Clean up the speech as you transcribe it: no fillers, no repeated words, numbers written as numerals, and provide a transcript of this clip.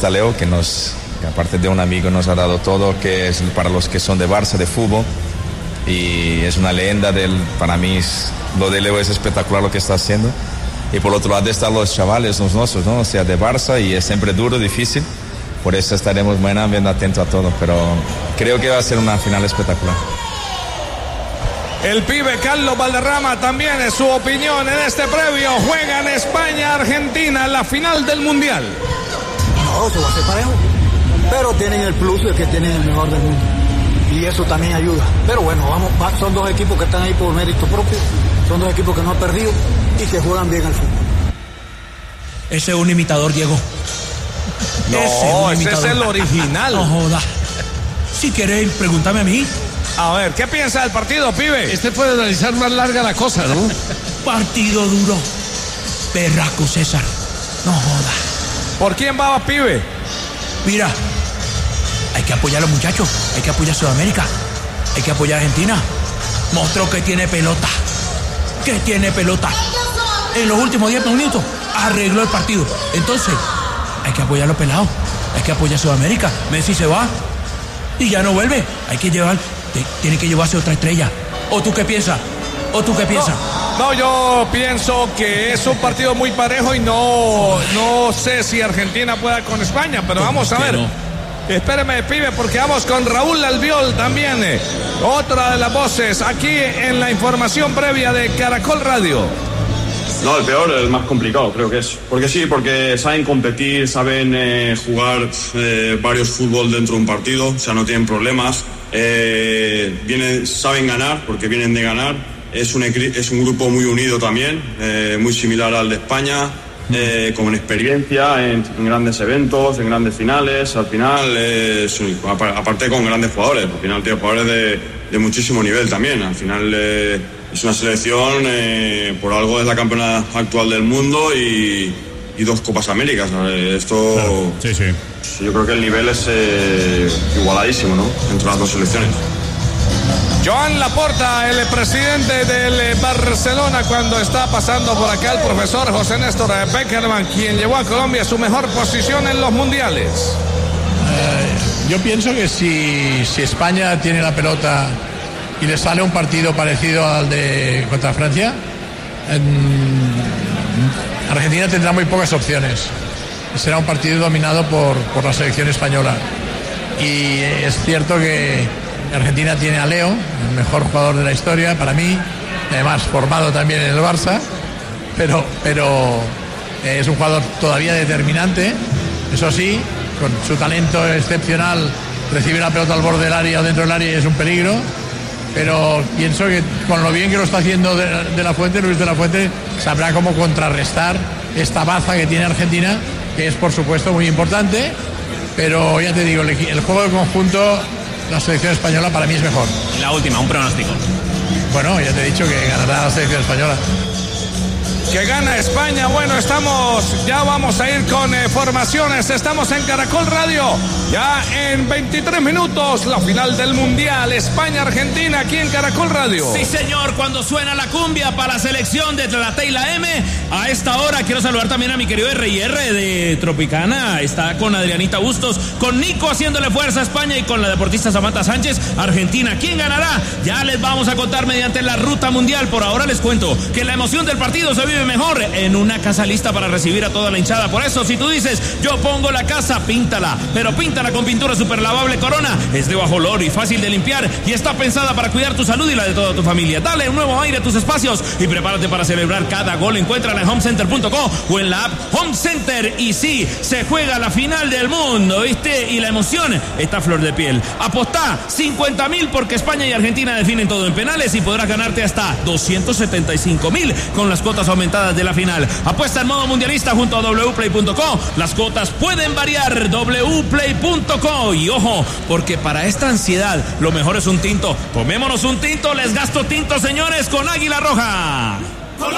está Leo, que aparte de un amigo nos ha dado todo, que es para los que son de Barça, de fútbol, y es una leyenda para mí lo de Leo es espectacular lo que está haciendo. Y por otro lado están los chavales, los nuestros, ¿no? O sea, de Barça, y es siempre duro, difícil, por eso estaremos mañana viendo atento a todo, pero creo que va a ser una final espectacular. El pibe Carlos Valderrama también es su opinión en este previo. Juegan España-Argentina en la final del Mundial. No, eso va a ser parejo, pero tienen el plus de que tienen el mejor del mundo y eso también ayuda. Pero bueno, son dos equipos que están ahí por mérito propio, son dos equipos que no han perdido y que juegan bien al fútbol. Ese es un imitador, Diego. No, ese es el original. No joda. Si queréis, pregúntame a mí. A ver, ¿qué piensa del partido, pibe? Este puede analizar más larga la cosa, ¿no? Partido duro. Perraco, César. No joda. ¿Por quién va, pibe? Mira, hay que apoyar a los muchachos. Hay que apoyar a Sudamérica. Hay que apoyar a Argentina. Mostró que tiene pelota. Que tiene pelota. En los últimos 10 minutos arregló el partido. Entonces, hay que apoyar a los pelados. Hay que apoyar a Sudamérica. Messi se va y ya no vuelve. Hay que tiene que llevarse otra estrella. ¿O tú qué piensas? No, yo pienso que es un partido muy parejo y no sé si Argentina pueda con España, pero vamos a ver. No. Espéreme, pibe, porque vamos con Raúl Albiol también. Otra de las voces aquí en la información previa de Caracol Radio. No, el peor, el más complicado, creo que es. Porque saben competir, saben jugar varios fútbol dentro de un partido, o sea, no tienen problemas. Saben ganar, porque vienen de ganar. Es un grupo muy unido también, muy similar al de España, con experiencia en grandes eventos, en grandes finales. Al final, aparte con grandes jugadores, al final tiene jugadores de muchísimo nivel también. Al final es una selección, por algo es la campeona actual del mundo y 2 Copas Américas. Esto, claro, sí. Yo creo que el nivel es igualadísimo, ¿no? Entre las dos selecciones. Joan Laporta, el presidente del Barcelona, cuando está pasando por acá el profesor José Néstor Pekerman, quien llevó a Colombia a su mejor posición en los mundiales. Yo pienso que si España tiene la pelota y le sale un partido parecido al de contra Francia, Argentina tendrá muy pocas opciones. Será un partido dominado por la selección española. Y es cierto que Argentina tiene a Leo, el mejor jugador de la historia para mí, además formado también en el Barça, pero es un jugador todavía determinante. Eso sí, con su talento excepcional, recibir la pelota al borde del área o dentro del área es un peligro, pero pienso que con lo bien que lo está haciendo Luis de la Fuente, sabrá cómo contrarrestar esta baza que tiene Argentina, que es por supuesto muy importante, pero ya te digo, el juego de conjunto, la selección española para mí es mejor. La última, un pronóstico. Bueno, ya te he dicho que ganará la selección española. Que gana España. Bueno, ya vamos a ir con formaciones. Estamos en Caracol Radio. Ya en 23 minutos, la final del Mundial. España-Argentina aquí en Caracol Radio. Sí, señor, cuando suena la cumbia para la selección de la T y la M. A esta hora quiero saludar también a mi querido R&R de Tropicana. Está con Adrianita Bustos, con Nico haciéndole fuerza a España y con la deportista Samantha Sánchez, Argentina. ¿Quién ganará? Ya les vamos a contar mediante la ruta mundial. Por ahora les cuento que la emoción del partido se vive mejor en una casa lista para recibir a toda la hinchada. Por eso, si tú dices, yo pongo la casa, píntala, pero píntala con pintura super lavable Corona. Es de bajo olor y fácil de limpiar y está pensada para cuidar tu salud y la de toda tu familia. Dale un nuevo aire a tus espacios y prepárate para celebrar cada gol. Encuéntrala en homecenter.co o en la app Home Center. Y sí, se juega la final del mundo, ¿viste? Y la emoción está a flor de piel. Apostá 50.000 porque España y Argentina definen todo en penales y podrás ganarte hasta 275.000 con las cuotas aumentadas de la final. Apuesta en modo mundialista junto a wplay.co. Las cuotas pueden variar. wplay.co. Y ojo, porque para esta ansiedad lo mejor es un tinto. Tomémonos un tinto. Les gasto tinto, señores, con Águila Roja.